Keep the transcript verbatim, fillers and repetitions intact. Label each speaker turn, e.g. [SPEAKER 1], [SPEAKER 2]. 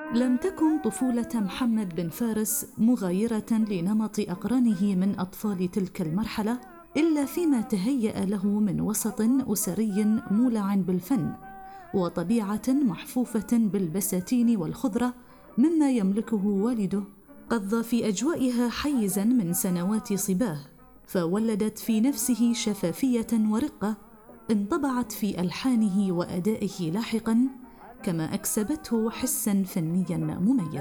[SPEAKER 1] لم تكن طفولة محمد بن فارس مغايرة لنمط أقرانه من أطفال تلك المرحلة، إلا فيما تهيأ له من وسط أسري مولع بالفن وطبيعة محفوفة بالبساتين والخضرة مما يملكه والده، قضى في أجوائها حيزاً من سنوات صباه، فولدت في نفسه شفافية ورقة انطبعت في ألحانه وأدائه لاحقاً، كما أكسبته حساً فنياً مميزاً.